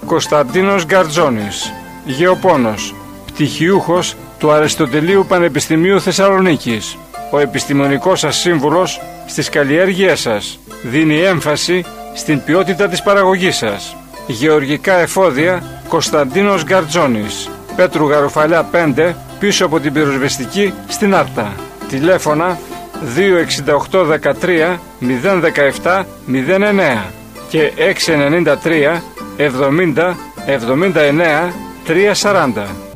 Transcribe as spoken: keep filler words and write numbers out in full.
Κωνσταντίνος Γκαρτζώνης, γεωπόνος, πτυχιούχος του Αριστοτελείου Πανεπιστημίου Θεσσαλονίκης. Ο επιστημονικός σας σύμβουλος στις καλλιέργειές σας. Δίνει έμφαση στην ποιότητα της παραγωγής σας. Γεωργικά εφόδια Κωνσταντίνος Γκαρτζώνης, Πέτρου Γαρουφαλιά πέντε, πίσω από την πυροσβεστική στην Άρτα. Τηλέφωνα δύο εξήντα οκτώ δεκατρία μηδέν δεκαεπτά μηδέν εννέα και έξι ενενήντα τρία εβδομήντα εβδομήντα εννέα τριακόσια σαράντα.